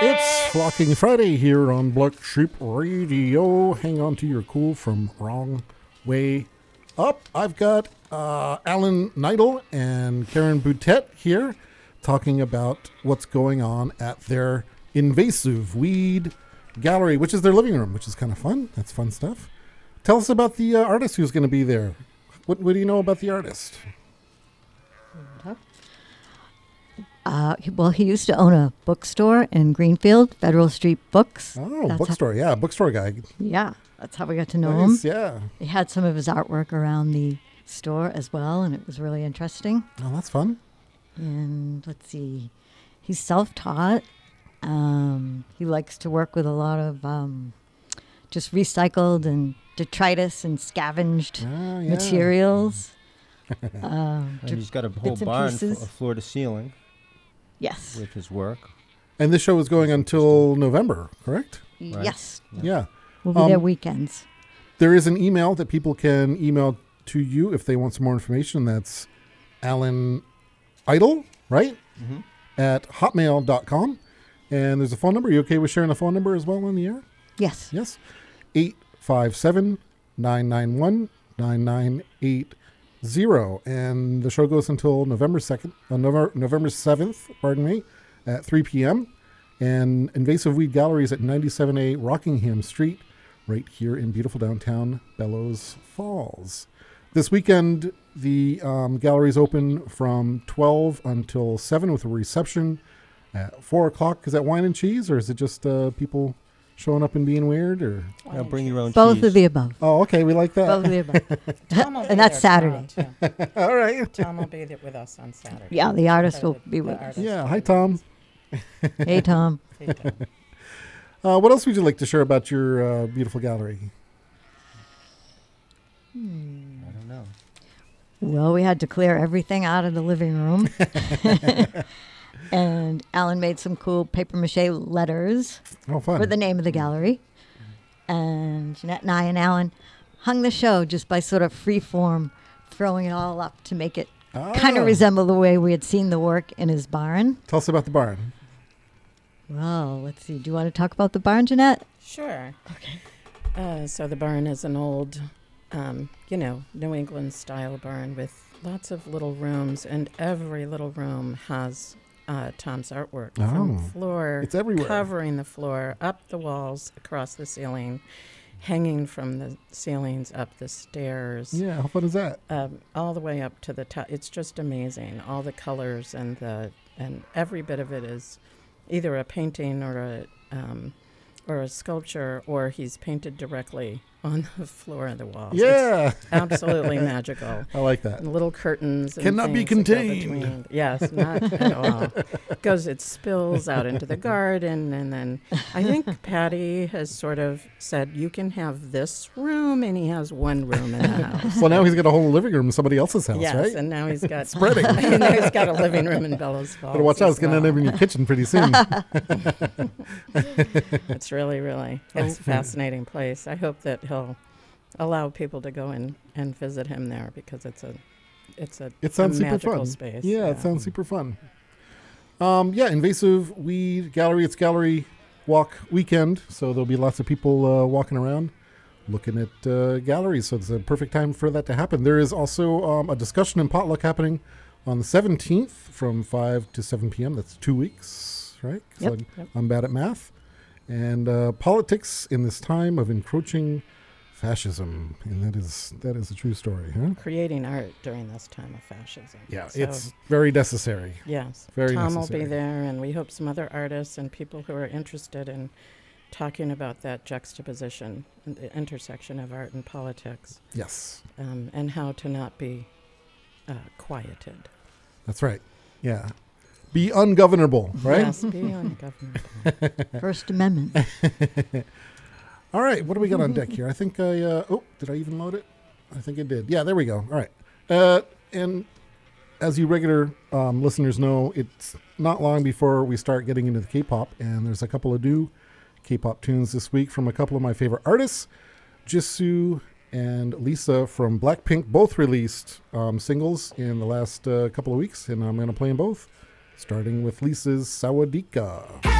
It's Rocking Friday here on Black Sheep Radio. Hang on to your cool from Wrong Way Up. I've got Alan Neidl and Karen Boutet here talking about what's going on at their Invasive Weed Gallery, which is their living room, which is kind of fun. That's fun stuff. Tell us about the artist who's going to be there. What do you know about the artist? Well, he used to own a bookstore in Greenfield, Federal Street Books. Oh, bookstore. Bookstore guy. Yeah, that's how we got to know him. Yeah. He had some of his artwork around the store as well, and it was really interesting. Oh, that's fun. And let's see, he's self-taught. He likes to work with a lot of just recycled and detritus and scavenged materials. And he's got a whole barn floor to ceiling. Yes. With his work. And this show is going until November, correct? Right. Yes. Yeah. We'll be there weekends. There is an email that people can email to you if they want some more information. That's Alan Idle, right? Mm-hmm. At hotmail.com. And there's a phone number. Are you okay with sharing a phone number as well on the air? Yes. Yes. 857-991-9980. And the show goes until November 2nd, November 7th, at 3 p.m. And Invasive Weed Gallery is at 97A Rockingham Street, right here in beautiful downtown Bellows Falls. This weekend, the gallery is open from 12 until 7 with a reception at 4 o'clock. Is that wine and cheese, or is it just people showing up and being weird? Or bring your own Both cheese. of the above. Oh, okay. We like that. Both of the above. And that's Saturday. All right. Tom will be there with us on Saturday. Yeah, the artist will be with us. Yeah. Hi, Tom. Hey, Tom. Hey, Tom. What else would you like to share about your beautiful gallery? I don't know. Well, we had to clear everything out of the living room. And Alan made some cool papier-mâché letters fun. for the name of the gallery. And Jeanette and I and Alan hung the show just by sort of free form, throwing it all up to make it kind of resemble the way we had seen the work in his barn. Tell us about the barn. Well, let's see. Do you want to talk about the barn, Jeanette? Sure. Okay. So the barn is an old, New England style barn with lots of little rooms, and every little room has Tom's artwork from floor, it's everywhere, covering the floor, up the walls, across the ceiling, hanging from the ceilings, up the stairs. Yeah, how fun is that? All the way up to the top. It's just amazing. All the colors and every bit of it is either a painting or a sculpture, or he's painted directly on the floor of the walls. Yeah. It's absolutely magical. I like that. And little curtains. And cannot be things that go contained. between. Yes, not at all. It spills out into the garden, and then I think Patty has sort of said, you can have this room, and he has one room in the house. Well, now he's got a whole living room in somebody else's house, yes, right? and now he's got spreading. now he's got a living room in Bellows Falls. Better watch out, it's going to end up in your kitchen pretty soon. It's really, it's a fascinating place. I hope that he'll allow people to go in and visit him there, because it sounds super magical fun. space. Yeah, it sounds super fun. Invasive Weed Gallery. It's Gallery Walk Weekend, so there'll be lots of people walking around looking at galleries, so it's a perfect time for that to happen. There is also a discussion and potluck happening on the 17th from 5 to 7 p.m. That's 2 weeks, right? Yep. I'm bad at math. And politics in this time of encroaching fascism, and that is a true story, huh? Creating art during this time of fascism. Yeah, So, it's very necessary. yes. Very Tom necessary. will be there, and we hope some other artists and people who are interested in talking about that juxtaposition, and the intersection of art and politics, Yes, and how to not be quieted. that's right. Yeah, be ungovernable, right? Yes, be ungovernable. First Amendment. All right, what do we got on deck here? I think did I even load it? I think it did. Yeah, there we go. All right. And as you regular listeners know, it's not long before we start getting into the K-pop, and there's a couple of new K-pop tunes this week from a couple of my favorite artists. Jisoo and Lisa from Blackpink both released singles in the last couple of weeks, and I'm going to play them both, starting with Lisa's Sawadika.